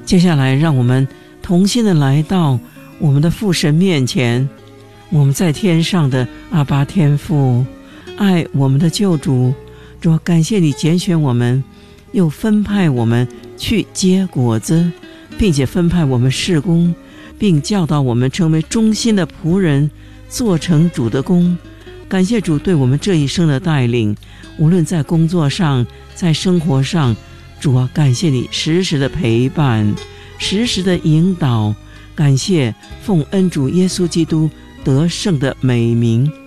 接下来让我们同心的来到我们的父神面前，我们在天上的阿爸天父，爱我们的救主，主啊，感谢你拣选我们，又分派我们去结果子，并且分派我们事工，并教导我们成为忠心的仆人，做成主的工。感谢主对我们这一生的带领，无论在工作上，在生活上，主啊，感谢你时时的陪伴，时时的引导。感谢奉恩主耶稣基督得胜的美名。